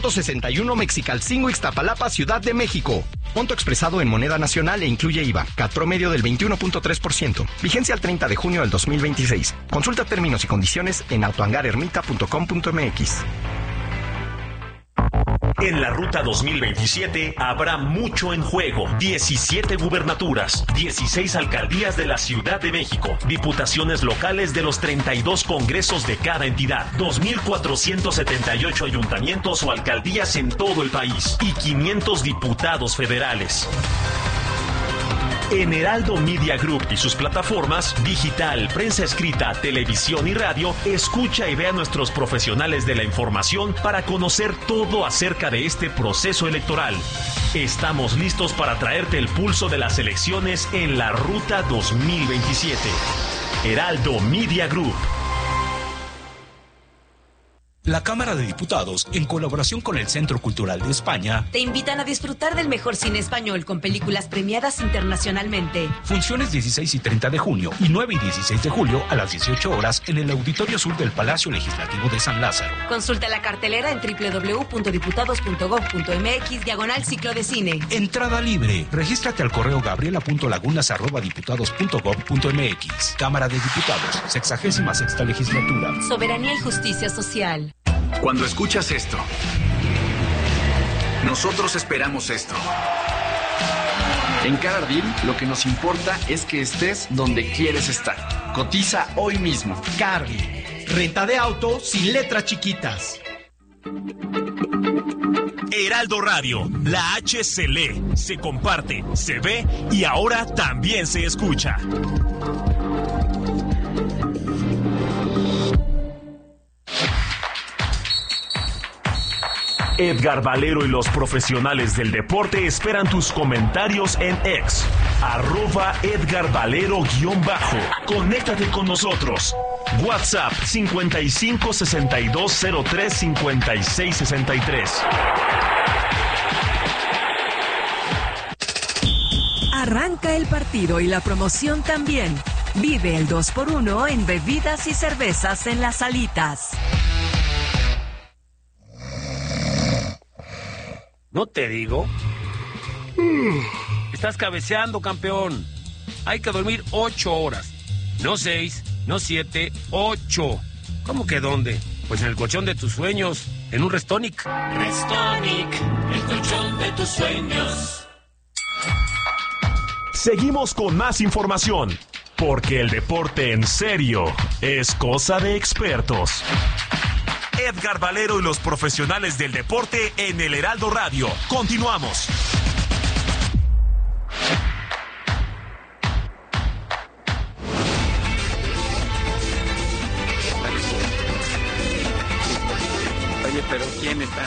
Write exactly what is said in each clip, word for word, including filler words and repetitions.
sesenta y uno Mexicalcingo, Ixtapalapa, Ciudad de México. Monto expresado en moneda nacional e incluye I V A. C A T promedio del veintiuno punto tres por ciento. Vigencia al treinta de junio del dos mil veintiséis. Consulta términos y condiciones en autohangarermita punto com punto m x. En la Ruta dos mil veintisiete habrá mucho en juego. diecisiete gubernaturas, dieciséis alcaldías de la Ciudad de México, diputaciones locales de los treinta y dos congresos de cada entidad, dos mil cuatrocientos setenta y ocho ayuntamientos o alcaldías en todo el país y quinientos diputados federales. En Heraldo Media Group y sus plataformas, digital, prensa escrita, televisión y radio, escucha y ve a nuestros profesionales de la información para conocer todo acerca de este proceso electoral. Estamos listos para traerte el pulso de las elecciones en la Ruta dos mil veintisiete. Heraldo Media Group. La Cámara de Diputados, en colaboración con el Centro Cultural de España, te invitan a disfrutar del mejor cine español con películas premiadas internacionalmente. Funciones dieciséis y treinta de junio y nueve y dieciséis de julio a las dieciocho horas en el Auditorio Sur del Palacio Legislativo de San Lázaro. Consulta la cartelera en doble u doble u doble u punto diputados punto gob punto m x diagonal ciclo de cine. Entrada libre. Regístrate al correo gabriela punto lagunas arroba diputados punto gob punto m x. Cámara de Diputados, sexagésima sexta legislatura. Soberanía y justicia social. Cuando escuchas esto, nosotros esperamos esto. En Cardil, lo que nos importa es que estés donde quieres estar. Cotiza hoy mismo. Cardil, renta de auto sin letras chiquitas. Heraldo Radio, la H se lee, se comparte, se ve y ahora también se escucha. Edgar Valero y los profesionales del deporte esperan tus comentarios en X, arroba Edgar Valero guión bajo. Conéctate con nosotros. WhatsApp cincuenta y cinco sesenta y dos cero tres cincuenta y seis sesenta y tres. Arranca el partido y la promoción también. Vive el dos por uno en bebidas y cervezas en Las Alitas. ¿No te digo? Estás cabeceando, campeón. Hay que dormir ocho horas. No seis, no siete, ocho. ¿Cómo que dónde? Pues en el colchón de tus sueños, en un Restonic. Restonic, el colchón de tus sueños. Seguimos con más información, porque el deporte en serio es cosa de expertos. Edgar Valero y los profesionales del deporte en el Heraldo Radio. Continuamos. Oye, pero ¿quién está?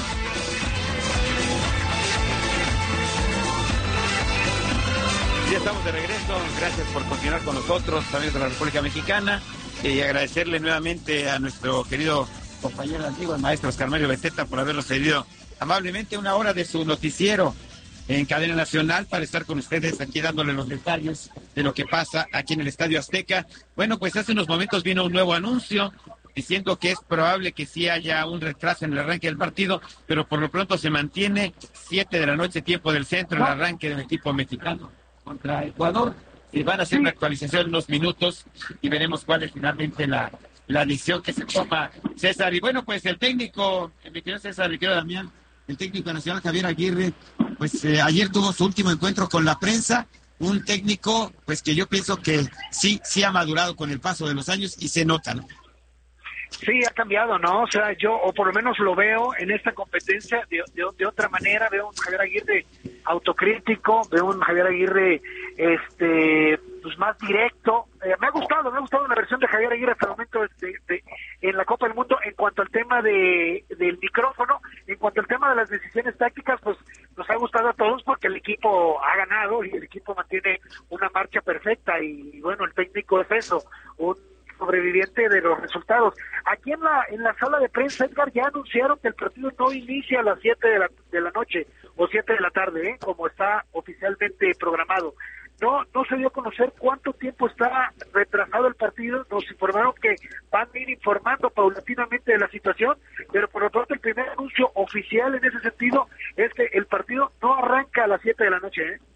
Ya estamos de regreso. Gracias por continuar con nosotros, amigos de la República Mexicana, y agradecerle nuevamente a nuestro querido compañero antiguo, el maestro Oscar Mario Beteta, por habernos cedido amablemente una hora de su noticiero en cadena nacional para estar con ustedes aquí dándole los detalles de lo que pasa aquí en el Estadio Azteca. Bueno, pues hace unos momentos vino un nuevo anuncio diciendo que es probable que sí haya un retraso en el arranque del partido, pero por lo pronto se mantiene siete de la noche, tiempo del centro, el arranque del equipo mexicano contra Ecuador. Y van a hacer una actualización en unos minutos y veremos cuál es finalmente la la decisión que se toma, César. Y bueno, pues el técnico, mi querido César, mi querido Damián, el técnico nacional Javier Aguirre, pues eh, ayer tuvo su último encuentro con la prensa, un técnico pues que yo pienso que sí, sí ha madurado con el paso de los años y se nota, ¿no? Sí, ha cambiado, ¿no? O sea, yo, o por lo menos lo veo en esta competencia de, de, de otra manera, veo un Javier Aguirre autocrítico, veo un Javier Aguirre, este, pues más directo. Eh, me ha gustado, me ha gustado la versión de Javier Aguirre hasta el momento de, de, en la Copa del Mundo en cuanto al tema de del micrófono, en cuanto al tema de las decisiones tácticas, pues nos ha gustado a todos porque el equipo ha ganado y el equipo mantiene una marcha perfecta y bueno, el técnico es eso, un sobreviviente de los resultados. Aquí en la en la sala de prensa, Edgar, ya anunciaron que el partido no inicia a las siete de la, de la noche o siete de la tarde, ¿eh? Como está oficialmente programado. No no se dio a conocer cuánto tiempo está retrasado el partido. Nos informaron que van a ir informando paulatinamente de la situación pero por lo pronto el primer anuncio oficial en ese sentido es que el partido no arranca a las siete de la noche, ¿eh?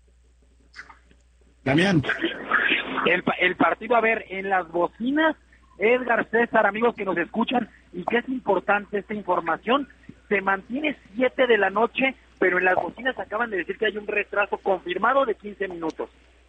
Damián. El, el partido, a ver, en las bocinas, Edgar, César, amigos que nos escuchan, y que es importante esta información, se mantiene siete de la noche, pero en las bocinas acaban de decir que hay un retraso confirmado de quince minutos.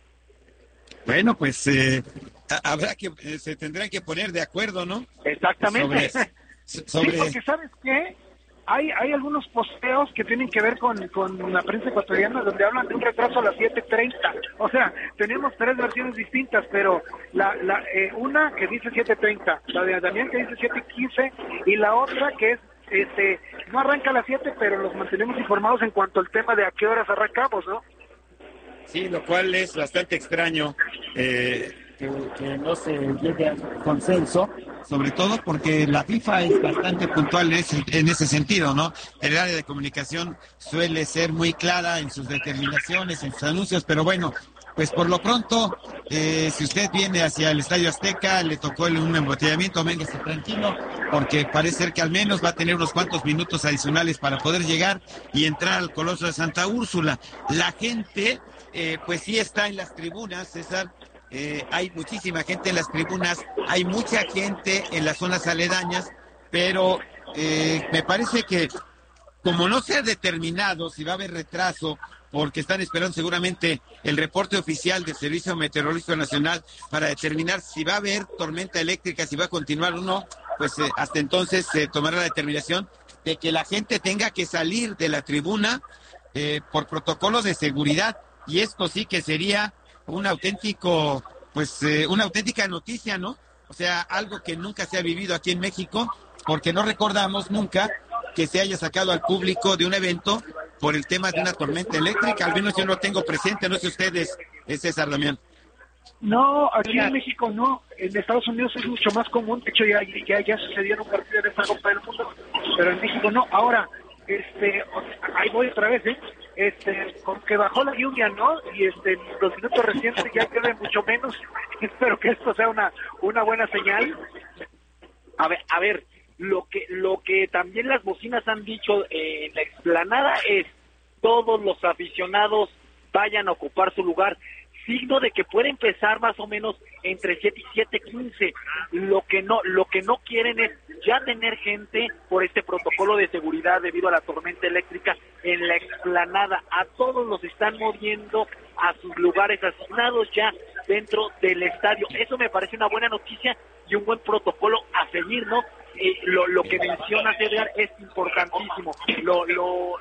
Bueno, pues eh, habrá que, eh, se tendrán que poner de acuerdo, ¿no? Exactamente. Sobre, sobre... Sí, porque ¿sabes qué? Hay hay algunos posteos que tienen que ver con, con la prensa ecuatoriana donde hablan de un retraso a las siete treinta. O sea, tenemos tres versiones distintas, pero la la eh, una que dice siete treinta, la de Damián que dice siete quince y la otra que es este no arranca a las siete, pero los mantenemos informados en cuanto al tema de a qué horas arrancamos, ¿no? Sí, lo cual es bastante extraño eh, que, que no se llegue a consenso, sobre todo porque la FIFA es bastante puntual en ese, en ese sentido, ¿no? El área de comunicación suele ser muy clara en sus determinaciones, en sus anuncios, pero bueno, pues por lo pronto, eh, si usted viene hacia el Estadio Azteca, le tocó un embotellamiento, véngase tranquilo, porque parece ser que al menos va a tener unos cuantos minutos adicionales para poder llegar y entrar al Coloso de Santa Úrsula. La gente, eh, pues sí está en las tribunas, César, eh, hay muchísima gente en las tribunas, hay mucha gente en las zonas aledañas, pero eh, me parece que como no se ha determinado si va a haber retraso, porque están esperando seguramente el reporte oficial del Servicio Meteorológico Nacional para determinar si va a haber tormenta eléctrica, si va a continuar o no, pues eh, hasta entonces se eh, tomará la determinación de que la gente tenga que salir de la tribuna eh, por protocolos de seguridad, y esto sí que sería un auténtico, pues eh, una auténtica noticia, ¿no? O sea, algo que nunca se ha vivido aquí en México, porque no recordamos nunca que se haya sacado al público de un evento por el tema de una tormenta eléctrica. Al menos yo no lo tengo presente, no sé ustedes, es César, Damián. No, aquí en México no, en Estados Unidos es mucho más común, de hecho ya ya, ya sucedió en un partido de esta Copa del Mundo, pero en México no. Ahora, este, ahí voy otra vez, ¿eh? Este, como que bajó la lluvia, ¿no? Y este, los minutos recientes ya quedan mucho menos. Espero que esto sea una una buena señal. A ver, a ver, lo que lo que también las bocinas han dicho eh, en la explanada es todos los aficionados vayan a ocupar su lugar, signo de que puede empezar más o menos entre siete y siete quince. Lo que no lo que no quieren es ya tener gente por este protocolo de seguridad debido a la tormenta eléctrica en la explanada. A todos los están moviendo a sus lugares asignados ya dentro del estadio. Eso me parece una buena noticia y un buen protocolo a seguir, ¿no? Eh, lo, lo que menciona Edgar es importantísimo. Lo, lo,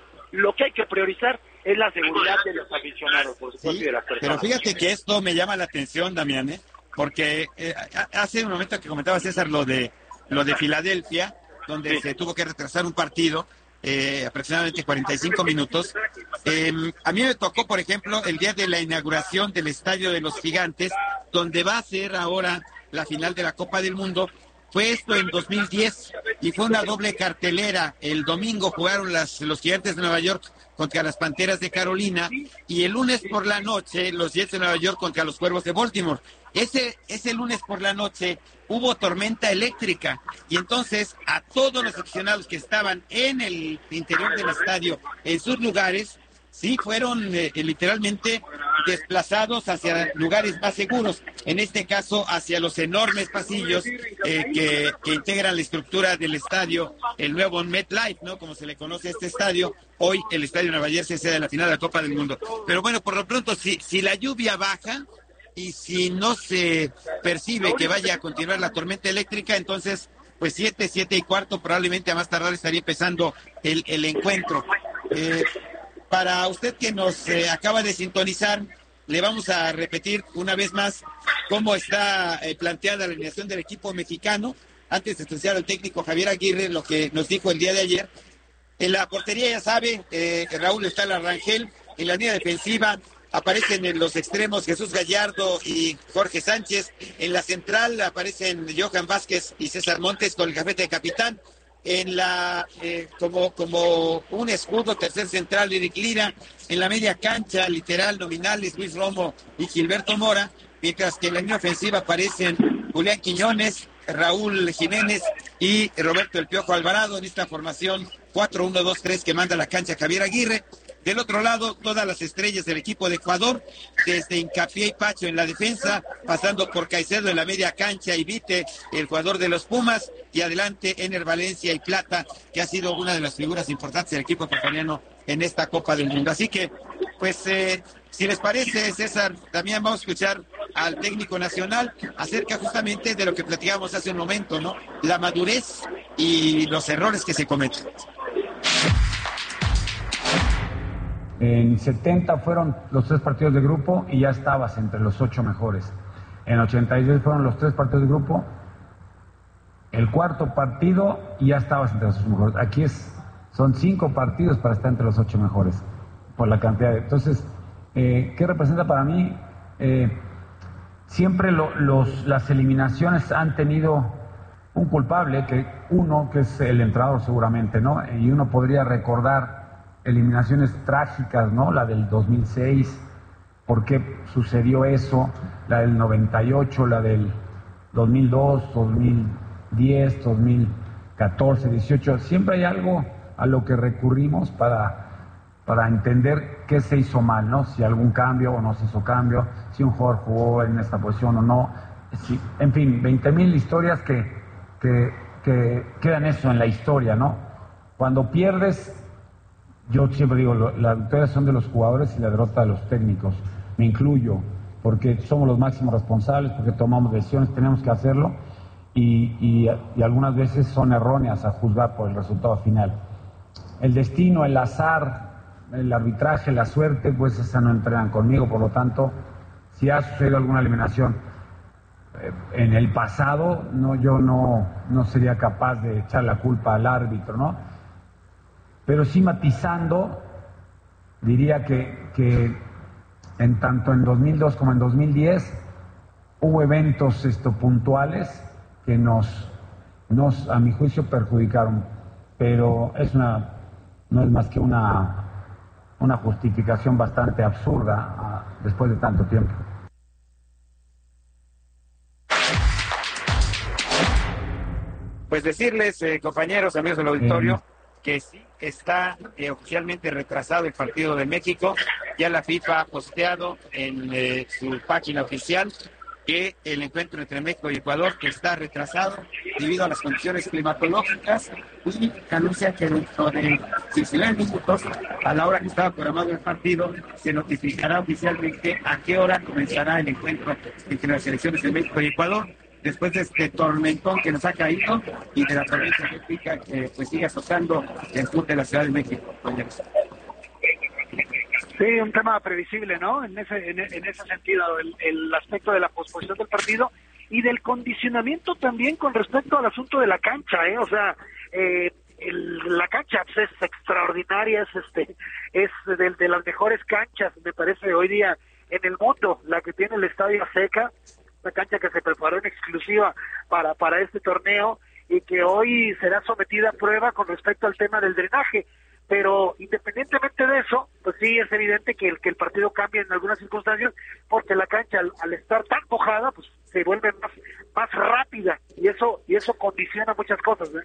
lo que hay que priorizar es la seguridad de los aficionados, por supuesto, sí, y de las personas. Pero fíjate que esto me llama la atención, Damián, ¿eh? Porque eh, hace un momento que comentaba César lo de lo de Filadelfia, donde sí. se tuvo que retrasar un partido, eh, aproximadamente cuarenta y cinco minutos. Eh, a mí me tocó, por ejemplo, el día de la inauguración del Estadio de los Gigantes, donde va a ser ahora la final de la Copa del Mundo. Fue esto en dos mil diez y fue una doble cartelera. El domingo jugaron las, los Gigantes de Nueva York contra las Panteras de Carolina y el lunes por la noche los Jets de Nueva York contra los Cuervos de Baltimore. Ese, ese lunes por la noche hubo tormenta eléctrica y entonces a todos los aficionados que estaban en el interior del estadio, en sus lugares, sí fueron eh, literalmente desplazados hacia lugares más seguros, en este caso hacia los enormes pasillos eh, que, que integran la estructura del estadio, el nuevo MetLife, ¿no? Como se le conoce a este estadio, hoy el estadio Nueva Jersey sede de la final de la Copa del Mundo. Pero bueno, por lo pronto, si, si la lluvia baja y si no se percibe que vaya a continuar la tormenta eléctrica, entonces pues siete, siete y cuarto probablemente a más tardar estaría empezando el, el encuentro. Eh, Para usted que nos eh, acaba de sintonizar, le vamos a repetir una vez más cómo está eh, planteada la alineación del equipo mexicano. Antes de escuchar al técnico Javier Aguirre, lo que nos dijo el día de ayer. En la portería, ya sabe, eh, Raúl está el Rangel. En la línea defensiva aparecen en los extremos Jesús Gallardo y Jorge Sánchez. En la central aparecen Johan Vázquez y César Montes con el gafete de capitán. En la eh, como como un escudo tercer central Eric Lira, en la media cancha literal nominales Luis Romo y Gilberto Mora, mientras que en la línea ofensiva aparecen Julián Quiñones, Raúl Jiménez y Roberto El Piojo Alvarado en esta formación cuatro uno dos tres que manda la cancha Javier Aguirre. Del otro lado, todas las estrellas del equipo de Ecuador, desde Hincapié y Pacho en la defensa, pasando por Caicedo en la media cancha y Vite, el jugador de los Pumas, y adelante Ener Valencia y Plata, que ha sido una de las figuras importantes del equipo ecuatoriano en esta Copa del Mundo. Así que, pues, eh, si les parece, César, también vamos a escuchar al técnico nacional acerca justamente de lo que platicábamos hace un momento, ¿no? La madurez y los errores que se cometen. En setenta fueron los tres partidos de grupo y ya estabas entre los ocho mejores. En ochenta y seis fueron los tres partidos de grupo, el cuarto partido y ya estabas entre los ocho mejores. Aquí es, son cinco partidos para estar entre los ocho mejores, por la cantidad de... Entonces, eh, ¿qué representa para mí? Eh, siempre lo, los, las eliminaciones han tenido un culpable, que uno, que es el entrenador seguramente, ¿no? Y uno podría recordar eliminaciones trágicas, ¿no? La del dos mil seis, ¿por qué sucedió eso? La del noventa y ocho, la del dos mil dos, dos mil diez, dos mil catorce, dieciocho. Siempre hay algo a lo que recurrimos para, para entender qué se hizo mal, ¿no? Si algún cambio o no se hizo cambio, si un jugador jugó en esta posición o no. Si, en fin, veinte mil historias que, que, que quedan eso en la historia, ¿no? Cuando pierdes... Yo siempre digo, las victorias son de los jugadores y la derrota de los técnicos. Me incluyo, porque somos los máximos responsables, porque tomamos decisiones, tenemos que hacerlo, y, y, y algunas veces son erróneas a juzgar por el resultado final. El destino, el azar, el arbitraje, la suerte, pues esa no entrenan conmigo, por lo tanto, si ha sucedido alguna eliminación eh, en el pasado, no, yo no, no sería capaz de echar la culpa al árbitro, ¿no? Pero sí matizando, diría que, que en tanto en dos mil dos como en dos mil diez hubo eventos esto, puntuales que nos, nos, a mi juicio, perjudicaron. Pero es una, no es más que una, una justificación bastante absurda uh, después de tanto tiempo. Pues decirles, eh, compañeros, amigos del auditorio, eh, que sí está eh, oficialmente retrasado el partido de México. Ya la FIFA ha posteado en eh, su página oficial que el encuentro entre México y Ecuador que está retrasado debido a las condiciones climatológicas, y anuncia que dentro de diecinueve minutos, a la hora que estaba programado el partido, se notificará oficialmente a qué hora comenzará el encuentro entre las selecciones de México y Ecuador, después de este tormentón que nos ha caído y de la tormenta eléctrica que pues sigue azotando el sur de la Ciudad de México. Sí, un tema previsible, ¿no? En ese en, en ese sentido, el, el aspecto de la posposición del partido y del condicionamiento también con respecto al asunto de la cancha, ¿eh? O sea, eh, el, la cancha pues, es extraordinaria, es este es de, de las mejores canchas, me parece, hoy día en el mundo, la que tiene el Estadio Azteca, una cancha que se preparó en exclusiva para, para este torneo y que hoy será sometida a prueba con respecto al tema del drenaje. Pero independientemente de eso, pues sí es evidente que el, que el partido cambia en algunas circunstancias, porque la cancha al, al estar tan mojada, pues se vuelve más, más rápida, y eso, y eso condiciona muchas cosas, ¿eh?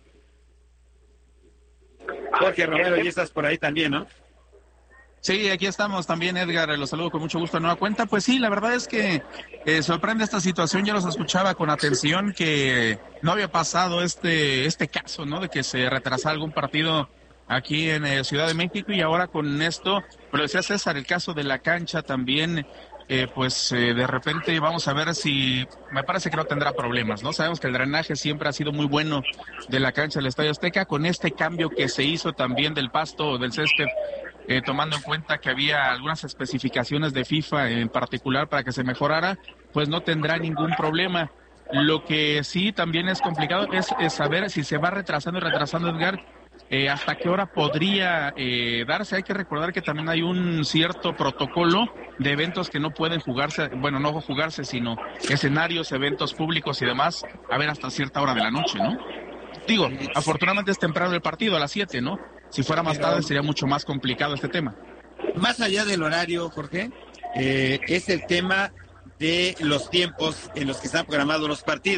Jorge Romero, y estás por ahí también, ¿no? Sí, aquí estamos también, Edgar, los saludo con mucho gusto de nueva cuenta. Pues sí, la verdad es que eh, sorprende esta situación, ya los escuchaba con atención que no había pasado este este caso, ¿no? De que se retrasara algún partido aquí en eh, Ciudad de México, y ahora con esto, pues lo decía César, el caso de la cancha también, eh, pues eh, de repente vamos a ver si, me parece que no tendrá problemas, ¿no? Sabemos que el drenaje siempre ha sido muy bueno de la cancha del Estadio Azteca, con este cambio que se hizo también del pasto, del césped, Eh, tomando en cuenta que había algunas especificaciones de FIFA en particular para que se mejorara, pues no tendrá ningún problema. Lo que sí también es complicado es, es saber si se va retrasando y retrasando, Edgar, eh, hasta qué hora podría eh, darse. Hay que recordar que también hay un cierto protocolo de eventos que no pueden jugarse, bueno, no jugarse, sino escenarios, eventos públicos y demás, a ver hasta cierta hora de la noche, ¿no? Digo, afortunadamente es temprano el partido, a las siete, ¿no? Si fuera más tarde sería mucho más complicado este tema. Más allá del horario, Jorge, eh, es el tema de los tiempos en los que están programados los partidos.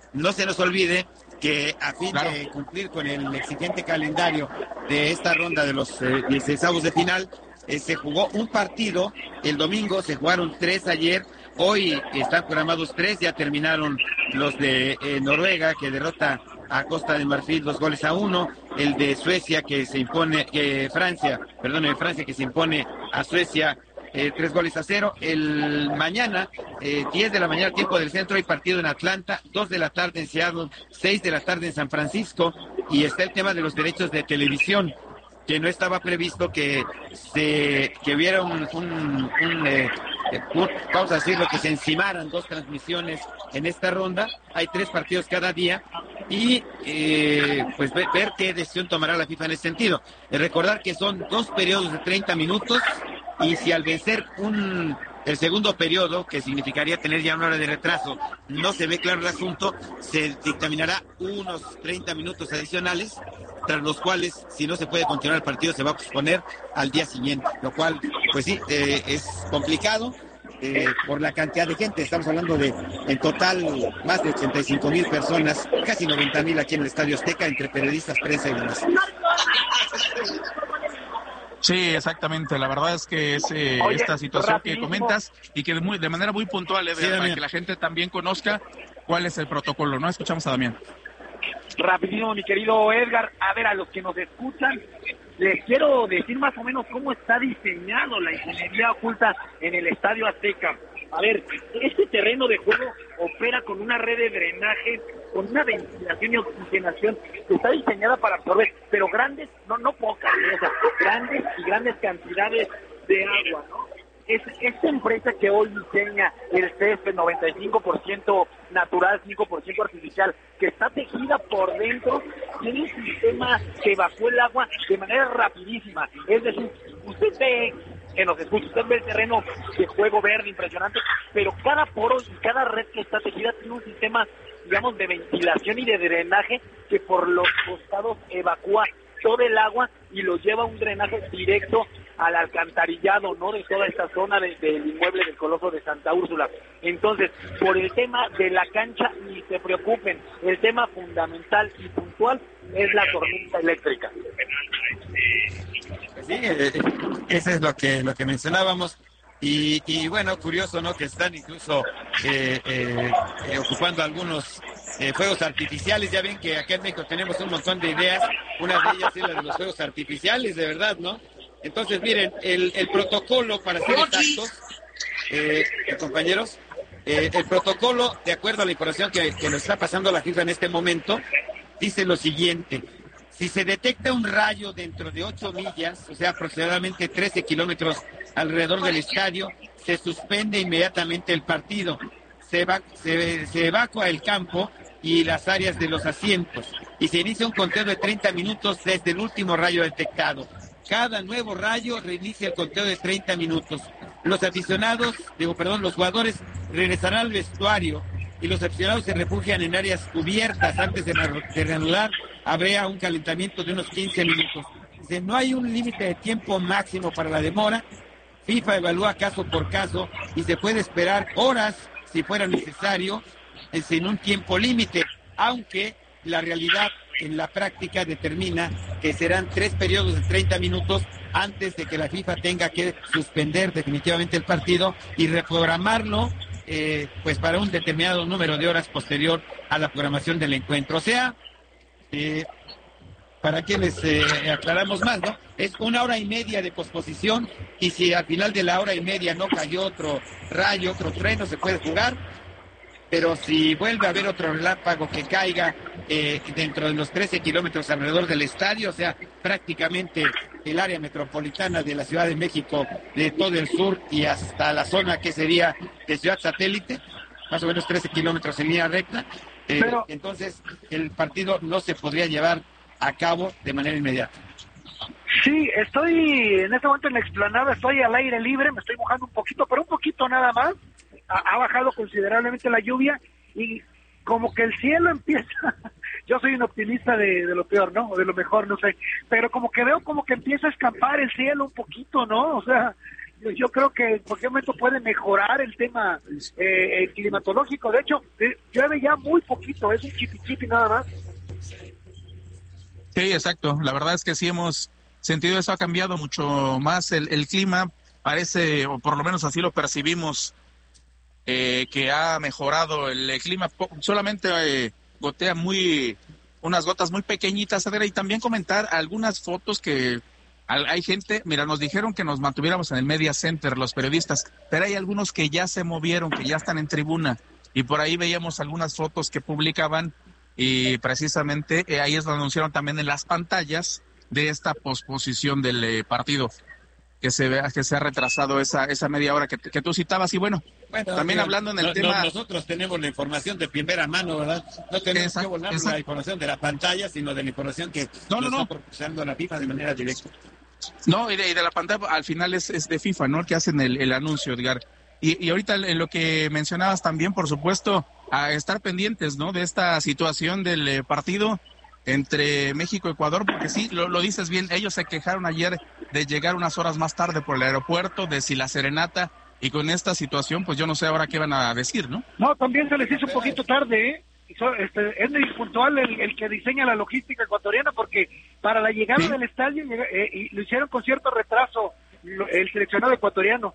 no se nos olvide que a fin claro. de cumplir con el exigente calendario de esta ronda de los eh, dieciseisavos de final, eh, se jugó un partido el domingo, se jugaron tres ayer, hoy están programados tres, ya terminaron los de eh, Noruega, que derrota a Costa de Marfil dos goles a uno, el de Suecia que se impone, que Francia, perdón, de Francia que se impone a Suecia eh, tres goles a cero. El mañana, eh, diez de la mañana, tiempo del centro, hay partido en Atlanta, dos de la tarde en Seattle, seis de la tarde en San Francisco, y está el tema de los derechos de televisión, que no estaba previsto que se que hubiera un, un, un eh, un, vamos a decirlo, que se encimaran dos transmisiones en esta ronda. Hay tres partidos cada día y eh, pues ver, ver qué decisión tomará la FIFA en ese sentido. Eh, recordar que son dos periodos de treinta minutos y si al vencer un el segundo periodo, que significaría tener ya una hora de retraso, no se ve claro el asunto, se dictaminará unos treinta minutos adicionales, tras los cuales, si no se puede continuar el partido, se va a posponer al día siguiente, lo cual, pues sí, eh, es complicado eh, por la cantidad de gente. Estamos hablando de, en total, más de ochenta y cinco mil personas, casi noventa mil aquí en el Estadio Azteca, entre periodistas, prensa y demás. Sí, exactamente. La verdad es que es eh, Oye, esta situación rapidísimo. que comentas y que de, muy, de manera muy puntual, Edgar, sí, para que la gente también conozca cuál es el protocolo, ¿no? Escuchamos a Damián. Rapidísimo, mi querido Edgar. A ver, a los que nos escuchan, les quiero decir más o menos cómo está diseñado la ingeniería oculta en el Estadio Azteca. A ver, este terreno de juego opera con una red de drenaje, con una ventilación y oxigenación que está diseñada para absorber, pero grandes, no no pocas, o sea, grandes y grandes cantidades de agua, ¿no? Es, esta empresa que hoy diseña el césped noventa y cinco por ciento natural, cinco por ciento artificial, que está tejida por dentro, tiene un sistema que evacúa el agua de manera rapidísima. Es decir, usted ve que nos escucha, usted ve el terreno de juego verde impresionante, pero cada poro y cada red que está tejida tiene un sistema, digamos, de ventilación y de drenaje que por los costados evacúa todo el agua y lo lleva a un drenaje directo al alcantarillado, ¿no?, de toda esta zona de, del inmueble del Coloso de Santa Úrsula. Entonces, por el tema de la cancha, ni se preocupen, el tema fundamental y puntual es la tormenta eléctrica. Sí, eh, eso es lo que lo que mencionábamos. Y, y bueno, curioso, ¿no?, que están incluso eh, eh, eh, ocupando algunos eh, fuegos artificiales. Ya ven que acá en México tenemos un montón de ideas, una de ellas es la de los fuegos artificiales, de verdad, ¿no? Entonces, miren, el, el protocolo, para ser exactos, eh, compañeros, eh, el protocolo, de acuerdo a la información que, que nos está pasando la FIFA en este momento, dice lo siguiente: si se detecta un rayo dentro de ocho millas, o sea, aproximadamente trece kilómetros alrededor del estadio, se suspende inmediatamente el partido, se, eva- se, se evacúa el campo y las áreas de los asientos, y se inicia un conteo de treinta minutos desde el último rayo detectado. Cada nuevo rayo reinicia el conteo de treinta minutos. Los aficionados, digo, perdón, los jugadores regresarán al vestuario y los aficionados se refugian en áreas cubiertas. Antes de, de reanudar, habría un calentamiento de unos quince minutos. Dice, no hay un límite de tiempo máximo para la demora. FIFA evalúa caso por caso y se puede esperar horas si fuera necesario, sin un tiempo límite, aunque la realidad en la práctica determina que serán tres periodos de treinta minutos antes de que la FIFA tenga que suspender definitivamente el partido y reprogramarlo eh, pues para un determinado número de horas posterior a la programación del encuentro. O sea, eh, para que les eh, aclaramos más, ¿no? Es una hora y media de posposición y si al final de la hora y media no cayó otro rayo, otro trueno, se puede jugar. Pero si vuelve a haber otro relámpago que caiga eh, dentro de los trece kilómetros alrededor del estadio, o sea, prácticamente el área metropolitana de la Ciudad de México, de todo el sur y hasta la zona que sería de Ciudad Satélite, más o menos trece kilómetros en línea recta, eh, Pero... entonces el partido no se podría llevar a cabo de manera inmediata. Sí, estoy en este momento en la explanada, estoy al aire libre, me estoy mojando un poquito, pero un poquito nada más. Ha bajado considerablemente la lluvia y como que el cielo empieza, yo soy un optimista de, de lo peor, ¿no? O de lo mejor, no sé, pero como que veo como que empieza a escapar el cielo un poquito, ¿no? O sea, yo, yo creo que en cualquier momento puede mejorar el tema eh, el climatológico. De hecho, eh, llueve ya muy poquito, es un chipi chipi nada más. Sí, exacto. La verdad es que sí hemos sentido eso, ha cambiado mucho más el, el clima. Parece, o por lo menos así lo percibimos, eh, que ha mejorado el, el clima. Solamente eh, gotea muy, unas gotas muy pequeñitas, Adela, y también comentar algunas fotos que hay gente, mira, nos dijeron que nos mantuviéramos en el Media Center, los periodistas, pero hay algunos que ya se movieron, que ya están en tribuna, y por ahí veíamos algunas fotos que publicaban, y precisamente eh, ahí es donde anunciaron también en las pantallas de esta posposición del eh, partido, que se vea que se ha retrasado esa esa media hora que, que tú citabas. Y bueno, bueno también hablando en el no, tema... No, nosotros tenemos la información de primera mano, ¿verdad? No tenemos exacto, que volar exacto. la información de la pantalla, sino de la información que no, no, nos no. está proporcionando la FIFA de manera directa. No, y de, y de la pantalla al final es, es de FIFA, ¿no? Que hacen el, el anuncio, Edgar. Y, y ahorita en lo que mencionabas también, por supuesto, a estar pendientes, ¿no? De esta situación del eh, partido entre México y Ecuador, porque sí, lo, lo dices bien, ellos se quejaron ayer de llegar unas horas más tarde por el aeropuerto, de si la serenata, y con esta situación, pues yo no sé ahora qué van a decir, ¿no? No, también se les hizo un poquito tarde, ¿eh? Este, es muy puntual el, el que diseña la logística ecuatoriana, porque para la llegada ¿Sí? del estadio eh, y lo hicieron con cierto retraso lo, el seleccionado ecuatoriano.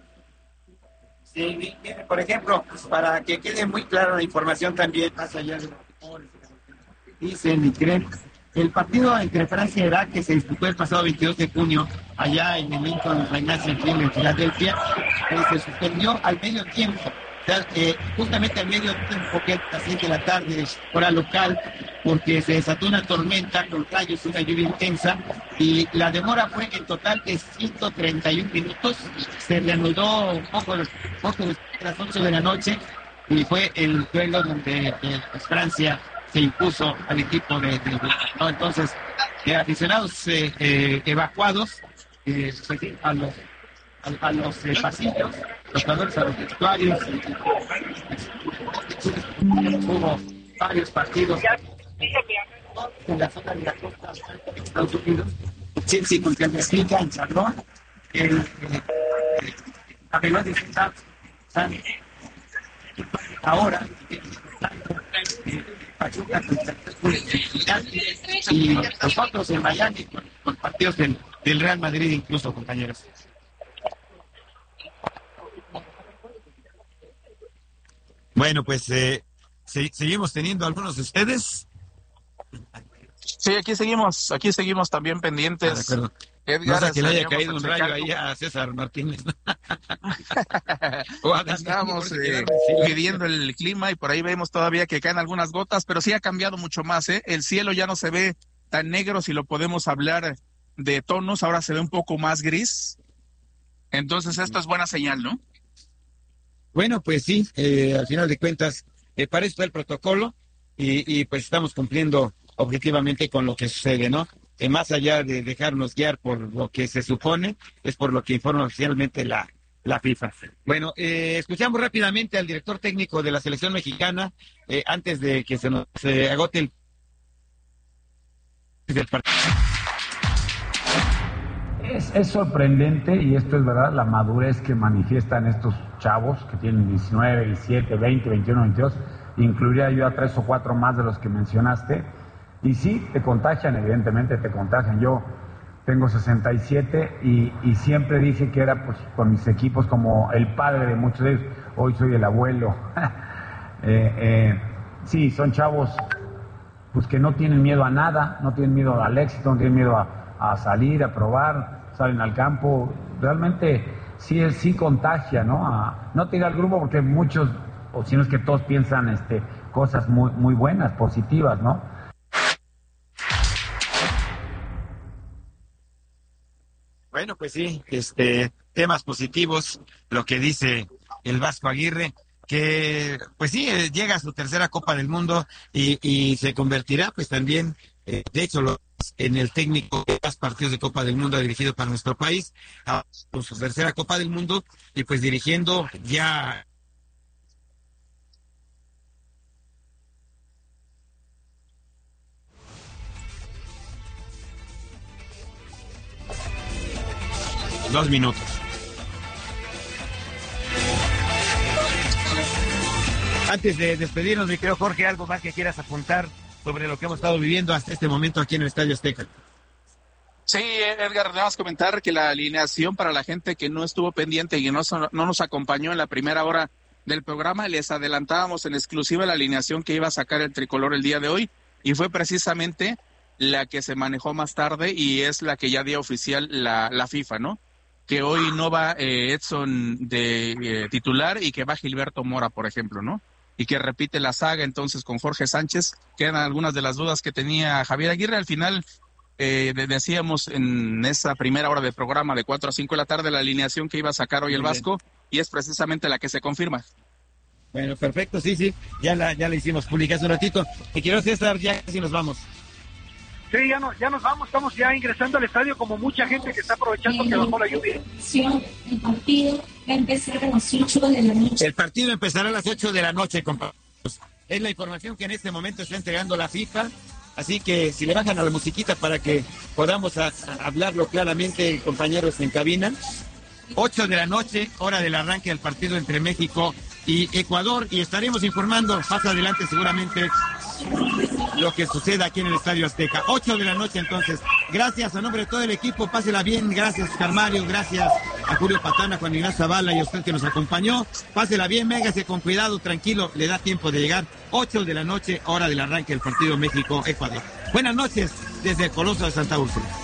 Sí, por ejemplo, para que quede muy clara la información también, más allá de dicen y creen, el partido entre Francia y Irak, que se disputó el pasado veintidós de junio allá en el Lincoln Financial Field en Filadelfia, eh, se suspendió al medio tiempo. O sea, eh, justamente al medio tiempo, que a las siete de la tarde, hora local, porque se desató una tormenta con rayos, una lluvia intensa, y la demora fue en total de ciento treinta y un minutos. Se reanudó un poco, poco después de las ocho de la noche, y fue el duelo donde eh, pues, Francia se impuso al equipo de, de, de ¿no? Entonces, eh, aficionados eh, eh, evacuados eh, pues, a los a, a los eh, pasillos, los jugadores a los vestuarios. Hubo varios partidos en la zona de la costa de Estados Unidos. Chelsea contra el Benfica en Charlotte. El eh, Abelón de Están ahora eh, Pachuca contra y nosotros en Miami con, con partidos del, del Real Madrid incluso, compañeros. Bueno, pues eh, se, seguimos teniendo algunos de ustedes. Sí, aquí seguimos, aquí seguimos también pendientes. Ah, Edgar, no sé que le haya caído un rayo ahí a César Martínez. Estamos eh, midiendo el clima y por ahí vemos todavía que caen algunas gotas, pero sí ha cambiado mucho más, ¿eh? El cielo ya no se ve tan negro, si lo podemos hablar de tonos, ahora se ve un poco más gris. Entonces esto es buena señal, ¿no? Bueno, pues sí, eh, al final de cuentas, eh, para esto el protocolo y, y pues estamos cumpliendo objetivamente con lo que sucede, ¿no? Eh, más allá de dejarnos guiar por lo que se supone, es por lo que informa oficialmente la, la FIFA. Bueno, eh, escuchamos rápidamente al director técnico de la selección mexicana, eh, antes de que se nos eh, agote el del partido. Es, es sorprendente, y esto es verdad, la madurez que manifiestan estos chavos que tienen diecinueve, diecisiete, veinte, veintiuno, veintidós, incluiría yo a tres o cuatro más de los que mencionaste, y sí, te contagian, evidentemente te contagian. Yo tengo sesenta y siete y, y siempre dije que era pues con mis equipos como el padre de muchos de ellos, hoy soy el abuelo. eh, eh, sí, son chavos pues que no tienen miedo a nada, no tienen miedo al éxito, no tienen miedo a, a salir, a probar, salen al campo, realmente sí, es, sí contagia, ¿no? A, no te diga al grupo porque muchos, o si no es que todos piensan este, cosas muy, muy buenas, positivas, ¿no? Bueno, pues sí, este, temas positivos, lo que dice el Vasco Aguirre, que pues sí, eh, llega a su tercera Copa del Mundo y, y se convertirá pues también, eh, de hecho, lo, en el técnico de los partidos de Copa del Mundo ha dirigido para nuestro país, a, con su tercera Copa del Mundo y pues dirigiendo ya... Dos minutos. Antes de despedirnos, mi querido Jorge, ¿algo más que quieras apuntar sobre lo que hemos estado viviendo hasta este momento aquí en el Estadio Azteca? Sí, Edgar, nada más comentar que la alineación para la gente que no estuvo pendiente y que no, no nos acompañó en la primera hora del programa, les adelantábamos en exclusiva la alineación que iba a sacar el tricolor el día de hoy, y fue precisamente la que se manejó más tarde y es la que ya dio oficial la, la FIFA, ¿no? Que hoy no va eh, Edson de eh, titular y que va Gilberto Mora, por ejemplo, ¿no? Y que repite la saga entonces con Jorge Sánchez. Quedan algunas de las dudas que tenía Javier Aguirre. Al final eh, decíamos en esa primera hora del programa de cuatro a cinco de la tarde la alineación que iba a sacar hoy el Vasco, y es precisamente la que se confirma. Bueno, perfecto, sí, sí, ya la, ya la hicimos pública hace un ratito. Y quiero César, ya casi nos vamos. Sí, ya, no, ya nos vamos, estamos ya ingresando al estadio como mucha gente que está aprovechando que bajó la lluvia. El partido va a empezar a las ocho de la noche. El partido empezará a las ocho de la noche, compañeros. Es la información que en este momento está entregando la FIFA, así que si le bajan a la musiquita para que podamos a, a hablarlo claramente, compañeros en cabina. ocho de la noche, hora del arranque del partido entre México y Ecuador, y estaremos informando más adelante seguramente lo que suceda aquí en el Estadio Azteca. ocho de la noche entonces. Gracias a nombre de todo el equipo, pásela bien, gracias Oscar Mario, gracias a Julio Patana, Juan Ignacio Zavala y a usted que nos acompañó. Pásela bien, véngase con cuidado, tranquilo, le da tiempo de llegar. ocho de la noche, hora del arranque del partido México-Ecuador. Buenas noches desde el Coloso de Santa Úrsula.